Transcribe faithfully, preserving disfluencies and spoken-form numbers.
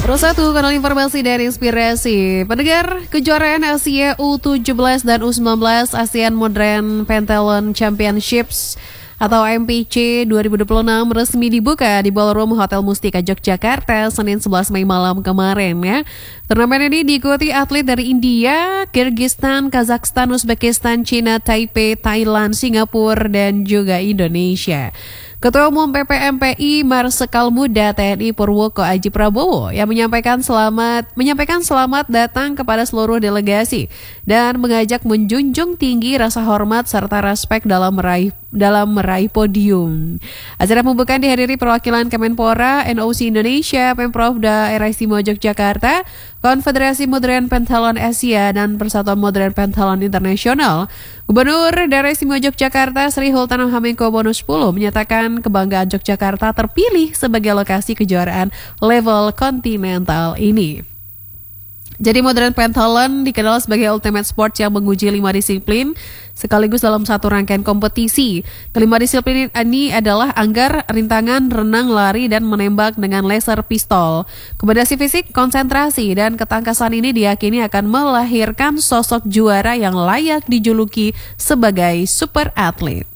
Persatu kanal informasi dan inspirasi. Pendengar, kejuaraan Asia U tujuh belas dan U sembilan belas ASEAN Modern Pentathlon Championships atau A M P C dua ribu dua puluh enam resmi dibuka di Ballroom Hotel Mustika Yogyakarta Senin sebelas Mei malam kemarin ya. Turnamen ini diikuti atlet dari India, Kyrgyzstan, Kazakhstan, Uzbekistan, China, Taipei, Thailand, Singapura, dan juga Indonesia. Ketua Umum P P M P I Marsikal Muda T N I Purwoko Aji Prabowo yang menyampaikan selamat menyampaikan selamat datang kepada seluruh delegasi dan mengajak menjunjung tinggi rasa hormat serta respek dalam meraih dalam meraih podium. Acara pembukaan dihadiri perwakilan Kemenpora, N O C Indonesia, Pemprov Daerah Istimewa Yogyakarta, Konfederasi Modern Pentathlon Asia, dan Persatuan Modern Pentathlon Internasional. Gubernur Daerah Istimewa Yogyakarta Sri Hultanam Hamengkubuwono sepuluh menyatakan kebanggaan Yogyakarta terpilih sebagai lokasi kejuaraan level kontinental ini. Jadi Modern Pentathlon dikenal sebagai ultimate sport yang menguji lima disiplin sekaligus dalam satu rangkaian kompetisi. Kelima disiplin ini adalah anggar, rintangan, renang, lari, dan menembak dengan laser pistol. Kompetensi fisik, konsentrasi, dan ketangkasan ini diyakini akan melahirkan sosok juara yang layak dijuluki sebagai super atlet.